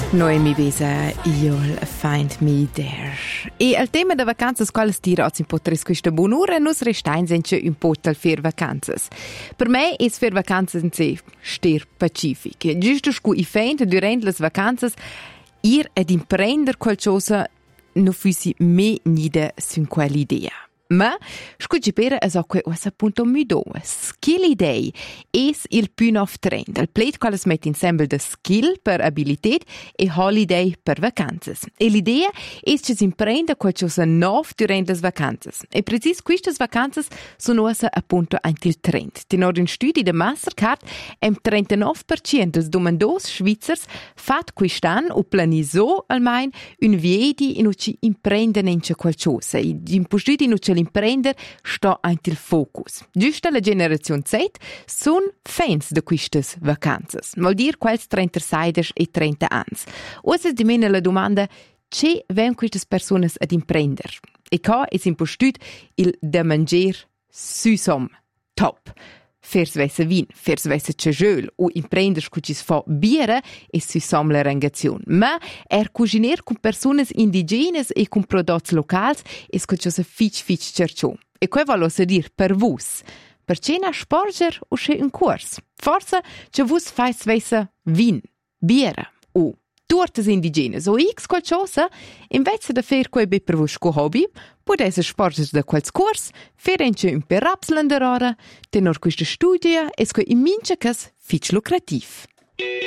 Noemi Besa, You'll Find Me There. E il tema delle vacanze quale stira oggi in potres questa buon'ora nos restain senza un po' tal fer vacanze. Per me è fer vacanze in sé stir pacifiche. Giusto scu I fend durante le vacanze ir ad imprender qualcosa non fussi me nida su quell'idea. Ma, scusi per che was appunto mido. Skill idea es il più nuovo trend. Il plate quale si mette insieme de skill per abilità e holiday per vacanze. E l'idea es che si imprenda qualcosa nuovo durante le vacanze. E precis queste vacanze sono appunto anche il trend. Tenor in studi de Mastercard, 39% des domandos Schweizers fat quest'anno o planizzo almeno un viedi in cui imprendere qualcosa. In postudi in cui l'imprender sta anche il focus. Giusto la generazione Z sono fans di queste vacanze. Vuol dire quels 36 e 30 anni. Ora di me la domanda, c'è vengono queste persone ad imprender? E qua è in postudi il da mangiare susom top. Fers vesse vin, fers vesse cegeul o imprender scuci fa biere e susom la rangazione. Ma cuciner con persone indigenes e con prodotti locali è scuciosa fitch cerciò. E qua voglio dire per vos. Per cena sporger o c'è un corso. Forse che vos fais vesse vin, biere o tortas indigenes o x qualcosa, invece di fare quei per vos co hobby, potete sporgere da quels curs, fare un per rapslan der ora, tenor questa studia e in mince cas fitch lucrativ.